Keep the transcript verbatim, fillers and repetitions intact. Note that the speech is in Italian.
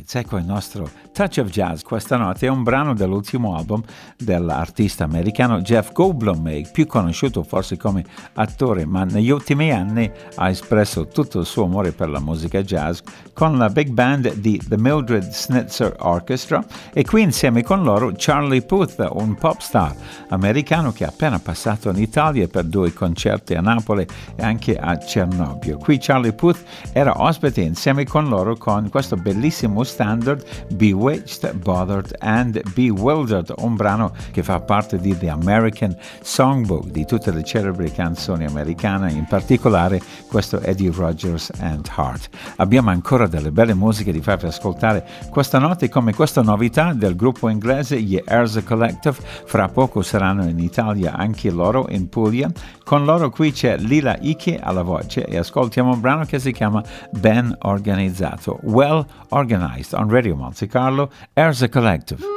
Nights. Ecco il nostro Touch of Jazz questa notte. È un brano dell'ultimo album dell'artista americano Jeff Goldblum, più conosciuto forse come attore, ma negli ultimi anni ha espresso tutto il suo amore per la musica jazz con la big band di The Mildred Snitzer Orchestra, e qui insieme con loro Charlie Puth, un pop star americano che è appena passato in Italia per due concerti a Napoli e anche a Cernobbio. Qui Charlie Puth era ospite insieme con loro con questo bellissimo standard Bewitched, Bothered and Bewildered, un brano che fa parte di The American Songbook, di tutte le celebri canzoni americane, in particolare questo Eddie Rogers and Heart. Abbiamo ancora delle belle musiche di farvi ascoltare questa notte, come questa novità del gruppo inglese gli Erza Collective. Fra poco saranno in Italia anche loro, in Puglia. Con loro qui c'è Lila Ike alla voce e ascoltiamo un brano che si chiama Ben Organizzato, Well Organized, on Radio Monte Carlo, Erza Collective.